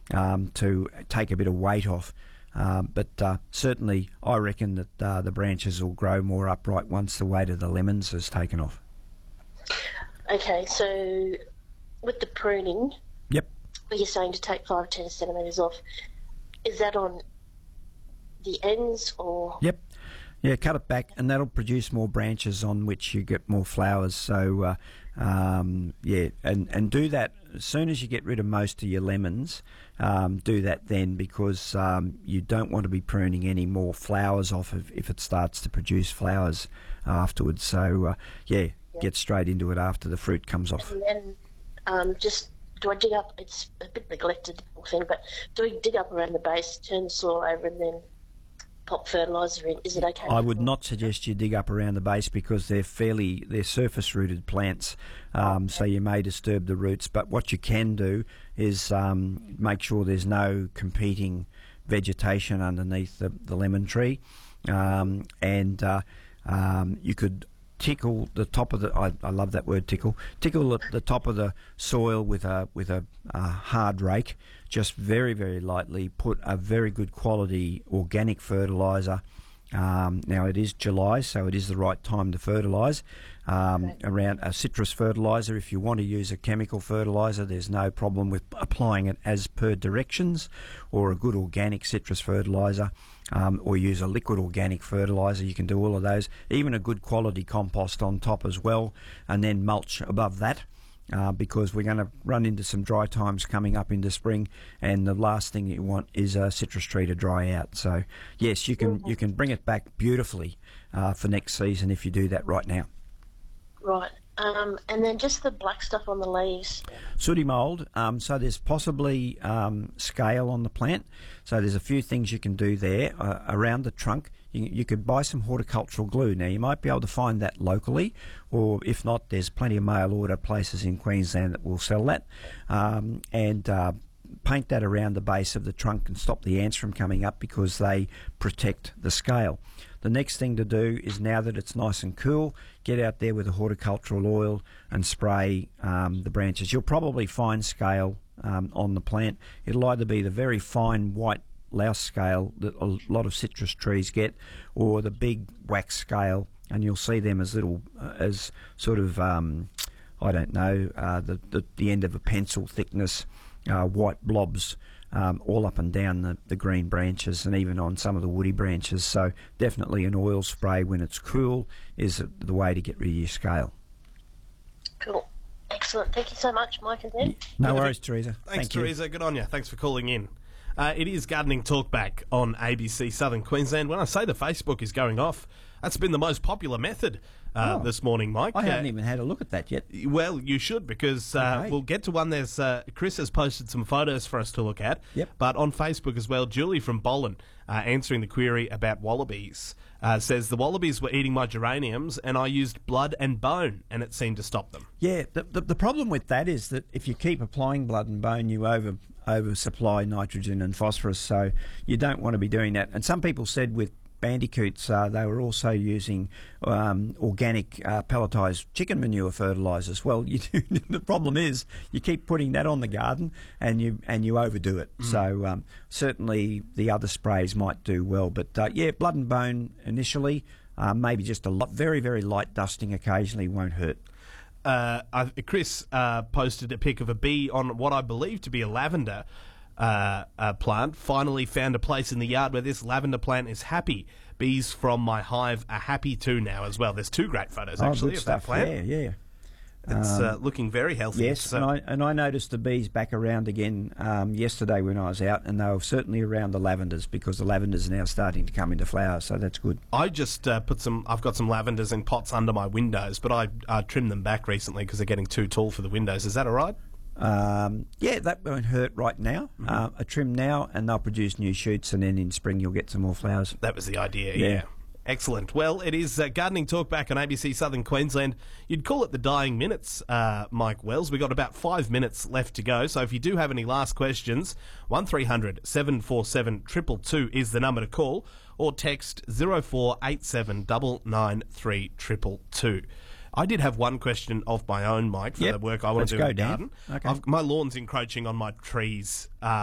to take a bit of weight off. But certainly I reckon that the branches will grow more upright once the weight of the lemons has taken off. Okay, so with the pruning, Yep. you're saying to take 5 to 10 centimetres off. Is that on the ends or? Yep. Yeah, cut it back, and that'll produce more branches on which you get more flowers. So, and do that as soon as you get rid of most of your lemons. Do that then, because you don't want to be pruning any more flowers off if it starts to produce afterwards. So, get straight into it after the fruit comes off. And then do I dig up? It's a bit neglected thing, but do we dig up around the base, turn the soil over, and then pop fertiliser in? Is it okay? I would not suggest you dig up around the base, because they're surface rooted plants, so you may disturb the roots. But what you can do is make sure there's no competing vegetation underneath the lemon tree, and you could tickle the top of the. I love that word, tickle. Tickle the top of the soil with a hard rake, just very, very lightly. Put a very good quality organic fertiliser. Now it is July, so it is the right time to fertilise. Around a citrus fertiliser, if you want to use a chemical fertiliser, there's no problem with applying it as per directions, or a good organic citrus fertiliser, or use a liquid organic fertiliser. You can do all of those. Even a good quality compost on top as well, and then mulch above that. Because we're going to run into some dry times coming up into spring, and the last thing you want is a citrus tree to dry out. So yes, you can bring it back beautifully for next season if you do that right now. Right. And then just the black stuff on the leaves. Sooty mould. So there's possibly scale on the plant. So there's a few things you can do there around the trunk. You could buy some horticultural glue. Now, you might be able to find that locally, or if not, there's plenty of mail order places in Queensland that will sell that. And paint that around the base of the trunk and stop the ants from coming up, because they protect the scale. The next thing to do is, now that it's nice and cool, get out there with a horticultural oil and spray the branches. You'll probably find scale on the plant. It'll either be the very fine white louse scale that a lot of citrus trees get, or the big wax scale, and you'll see them as little, as sort of, I don't know, the end of a pencil thickness, white blobs, all up and down the green branches, and even on some of the woody branches. So definitely an oil spray when it's cool is the way to get rid of your scale. Cool. Excellent. Thank you so much, Mike and Ben. No worries, Teresa. Thanks, Teresa. Good on you. Thanks for calling in. It is Gardening Talkback on ABC Southern Queensland. When I say the Facebook is going off, that's been the most popular method this morning, Mike. I haven't even had a look at that yet. Well, you should, because we'll get to one. There's Chris has posted some photos for us to look at. Yep. But on Facebook as well, Julie from Bolen, answering the query about wallabies, says the wallabies were eating my geraniums and I used blood and bone and it seemed to stop them. Yeah, the problem with that is that if you keep applying blood and bone, you oversupply nitrogen and phosphorus, so you don't want to be doing that. And some people said with bandicoots, they were also using organic pelletised chicken manure fertilisers. Well, the problem is you keep putting that on the garden and you overdo it. So certainly the other sprays might do well, but blood and bone initially, maybe just a very, very light dusting occasionally won't hurt. Chris posted a pic of a bee on what I believe to be a lavender plant. Finally found a place in the yard where this lavender plant is happy. Bees from my hive are happy too now as well. There's two great photos actually of that plant. Yeah. It's looking very healthy. Yes, and I noticed the bees back around again yesterday when I was out, and they were certainly around the lavenders, because the lavenders are now starting to come into flower, so that's good. I just I've got some lavenders in pots under my windows, but I trimmed them back recently because they're getting too tall for the windows. Is that all right? That won't hurt right now. A trim now, and they'll produce new shoots, and then in spring you'll get some more flowers. That was the idea, yeah. Excellent. Well, it is Gardening Talk back on ABC Southern Queensland. You'd call it the dying minutes, Mike Wells. We've got about 5 minutes left to go, so if you do have any last questions, 1300 747 222 is the number to call, or text 0487 993 222. I did have one question of my own, Mike, for the work I want to do in the garden. Okay. My lawn's encroaching on my trees.